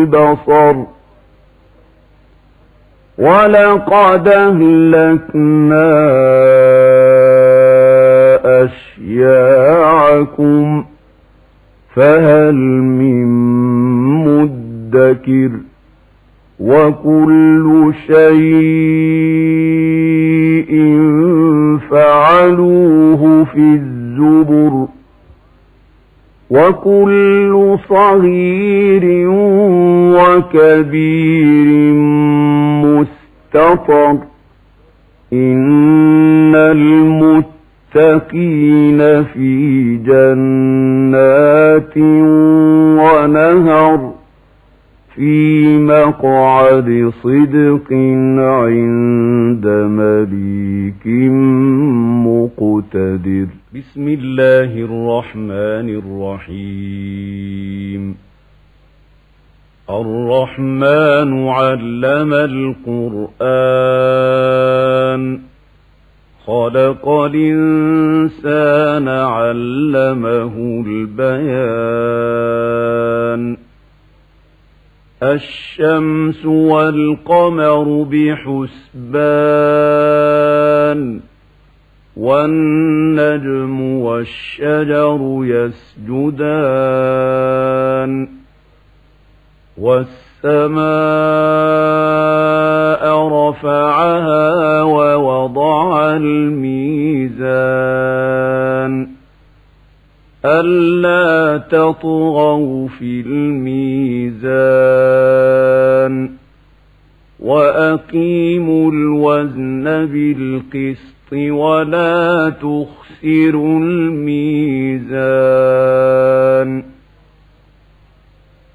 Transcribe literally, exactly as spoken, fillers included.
البصر ولقد أهلكنا أشياعكم فهل من مدكر وكل شيء فعلوه في الزبر وكل صغير وكبير مستطر إن المتقين في جنات ونهر في مقعد صدق عند مليك مقتدر. بسم الله الرحمن الرحيم. الرحمن علم القرآن خلق الإنسان علمه البيان. الشمس والقمر بحسبان والنجم والشجر يسجدان والسماء رفعها ووضع الميزان ألا تطغوا في الميزان وأقيموا الوزن بالقسط ولا تخسروا الميزان